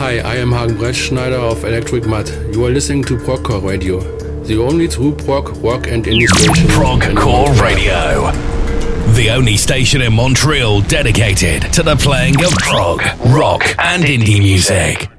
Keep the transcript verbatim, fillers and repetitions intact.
Hi, I am Hagen Brettschneider of Electric Mud. You are listening to Progcore Radio, the only true prog, rock and indie station. Progcore Radio, the only station in Montreal dedicated to the playing of prog, rock and indie music.